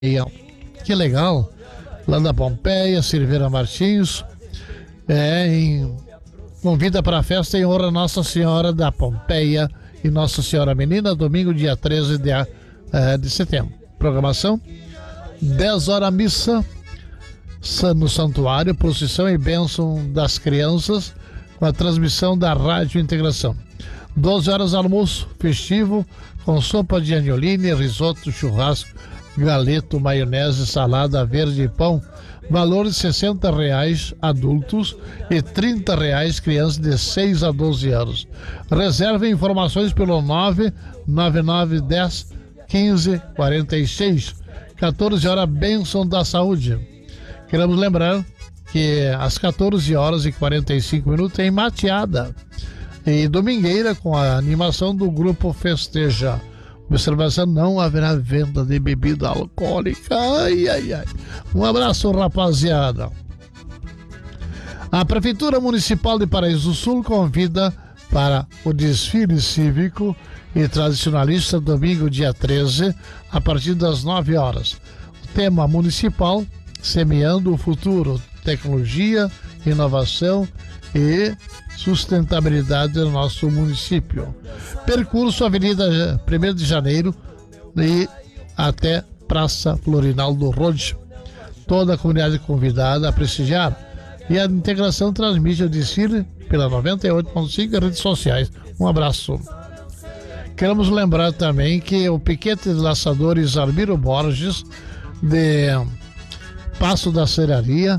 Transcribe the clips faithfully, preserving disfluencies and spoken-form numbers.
Que legal, lá da Pompeia, Silveira Martins, é, em, convida para a festa em honra a Nossa Senhora da Pompeia e Nossa Senhora Menina, domingo, dia treze de, uh, de setembro. Programação, dez horas missa no santuário, procissão e bênção das crianças, com a transmissão da Rádio Integração. doze horas almoço festivo, com sopa de agnoline, risoto, churrasco, galeto, maionese, salada verde e pão. Valor de sessenta reais adultos e trinta reais crianças de seis a doze anos. Reserve informações pelo nove nove nove um zero quinze quarenta e seis. quatorze horas, bênção da saúde. Queremos lembrar que às quatorze horas e quarenta e cinco minutos tem mateada e domingueira com a animação do grupo Festeja. Observação: não haverá venda de bebida alcoólica. Ai, ai, ai. Um abraço, rapaziada. A Prefeitura Municipal de Paraíso do Sul convida para o desfile cívico e tradicionalista domingo, dia treze, a partir das nove horas. O tema municipal: semeando o futuro, tecnologia, inovação e sustentabilidade do nosso município. Percurso Avenida primeiro de Janeiro e até Praça Florinaldo Rode. Toda a comunidade convidada a prestigiar. E a Integração transmite o desfile pela noventa e oito ponto cinco redes sociais. Um abraço. Queremos lembrar também que o piquete de laçadores Armiro Borges, de Passo da Serraria,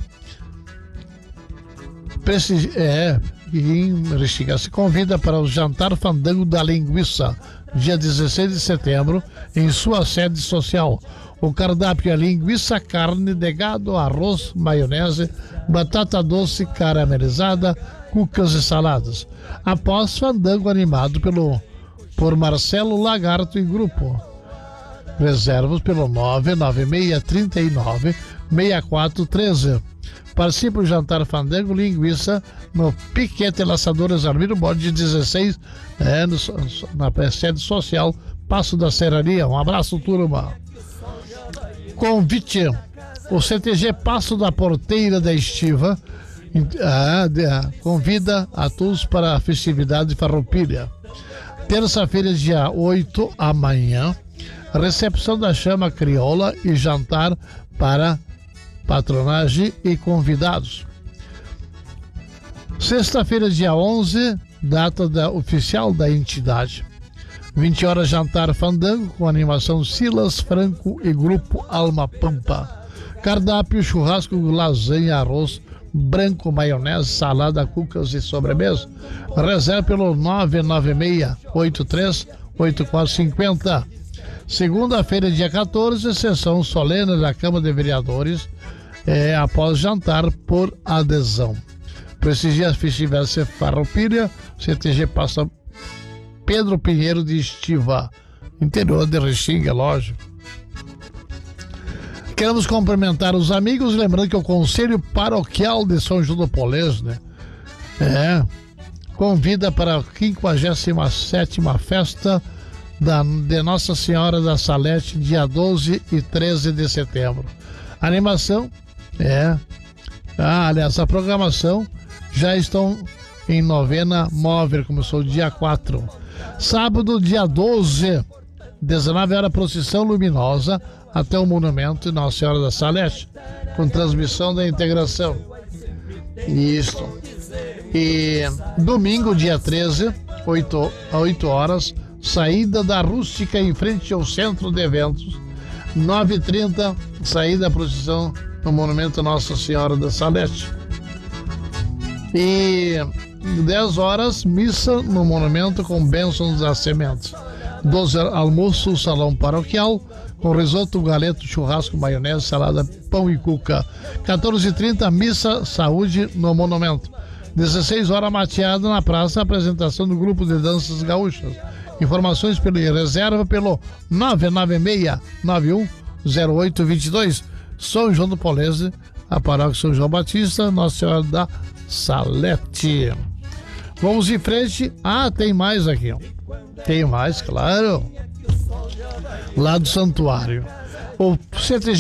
prestigi- é, em Restinga, se convida para o Jantar Fandango da Linguiça, dia dezesseis de setembro, em sua sede social. O cardápio é linguiça, carne de gado, arroz, maionese, batata doce caramelizada, cucas e saladas. Após fandango animado pelo, por Marcelo Lagarto e grupo. Reservas pelo nove nove seis, três nove, seis quatro um três. Participe do Jantar Fandango Linguiça no Piquete Laçadores Armiro Borges dezesseis, é, no, na sede social Passo da Serraria. Um abraço, turma. Convite: o C T G Passo da Porteira da Estiva ah, de, ah, convida a todos para a festividade de Farroupilha. Terça-feira, dia oito, amanhã, recepção da chama crioula e jantar para patronagem e convidados. Sexta-feira, dia onze, data da, oficial da entidade. vinte horas, jantar fandango com animação Silas Franco e grupo Alma Pampa. Cardápio: churrasco, lasanha, arroz branco, maionese, salada, cucas e sobremesa. Reserva pelo nove nove seis, oito três, oito quatro cinco zero. Segunda-feira, dia quatorze, sessão solene da Câmara de Vereadores, é, após jantar por adesão. Prestigia a festividade Farroupilha, C T G Passa Pedro Pinheiro de Estiva, interior de Restinga, lógico. Queremos cumprimentar os amigos, lembrando que o Conselho Paroquial de São João do Polês, né, é, convida para a quinquagésima sétima festa da, de Nossa Senhora da Salete, dia doze e treze de setembro. A animação é... Ah, aliás, a programação já estão em novena móvel, começou dia quatro. Sábado, dia doze, dezenove horas, procissão luminosa até o monumento de Nossa Senhora da Salete, com transmissão da Integração. Isso. E domingo, dia treze, oito, oito horas, saída da Rústica em frente ao Centro de Eventos. nove e trinta, saída da procissão no monumento Nossa Senhora da Salete. E dez horas, missa no monumento com bênçãos das sementes. doze horas, almoço, salão paroquial, com risoto, galeto, churrasco, maionese, salada, pão e cuca. quatorze e trinta, missa, saúde no monumento. dezesseis horas, mateada na praça, apresentação do grupo de danças gaúchas. Informações pelo reserva pelo nove nove seis, nove um zero oito dois dois. São João do Polês, a paróquia São João Batista, Nossa Senhora da Salete. Vamos em frente. Ah, tem mais aqui, ó. Tem mais, claro. Lá do santuário. O C T G